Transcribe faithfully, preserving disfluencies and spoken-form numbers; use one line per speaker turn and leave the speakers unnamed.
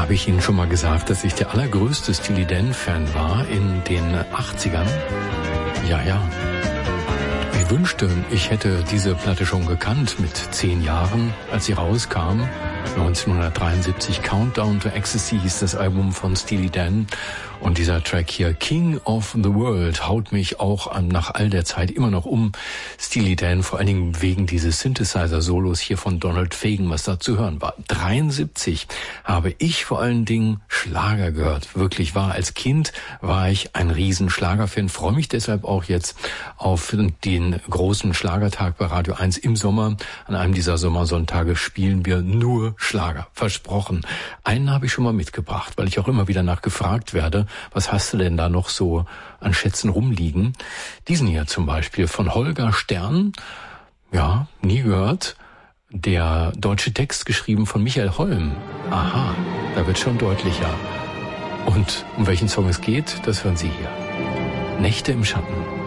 Habe ich Ihnen schon mal gesagt, dass ich der allergrößte Steely Dan-Fan war in den achtzigern? Ja, ja. Ich wünschte, ich hätte diese Platte schon gekannt mit zehn Jahren, als sie rauskam. neunzehnhundertdreiundsiebzig, Countdown to Ecstasy hieß das Album von Steely Dan. Und dieser Track hier, King of the World, haut mich auch an, nach all der Zeit immer noch um. Steely Dan, vor allen Dingen wegen dieses Synthesizer-Solos hier von Donald Fagen, was da zu hören war. dreiundsiebzig habe ich vor allen Dingen Schlager gehört. Wirklich wahr. Als Kind war ich ein riesen Schlagerfan, freue mich deshalb auch jetzt auf den großen Schlagertag bei Radio eins im Sommer. An einem dieser Sommersonntage spielen wir nur Schlager. Versprochen. Einen habe ich schon mal mitgebracht, weil ich auch immer wieder nachgefragt werde, was hast du denn da noch so an Schätzen rumliegen? Diesen hier zum Beispiel von Holger Stern. Ja, nie gehört. Der deutsche Text geschrieben von Michael Holm. Aha, da wird schon deutlicher. Und um welchen Song es geht, das hören Sie hier. Nächte im Schatten.